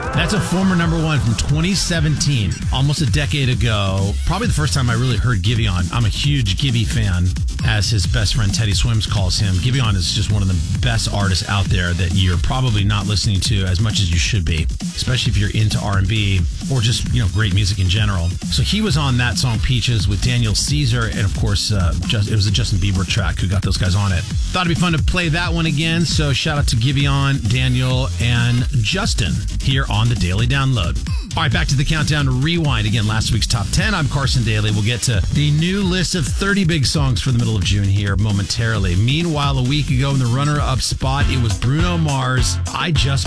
That's a former number one from 2017, almost a decade ago. Probably the first time I really heard Giveon. I'm a huge Gibby fan, as his best friend Teddy Swims calls him. Giveon is just one of the best artists out there that you're probably not listening to as much as you should be, especially if you're into R&B or just, great music in general. So he was on that song Peaches with Daniel Caesar, and of course, it was a Justin Bieber track who got those guys on it. Thought it'd be fun to play that one again, so shout out to Giveon, Daniel, and Justin here on the Daily Download. All right, back to the Countdown Rewind. Again, last week's Top 10. I'm Carson Daly. We'll get to the new list of 30 big songs for the middle of June here momentarily. Meanwhile, a week ago in the runner-up spot, it was Bruno Mars, I Just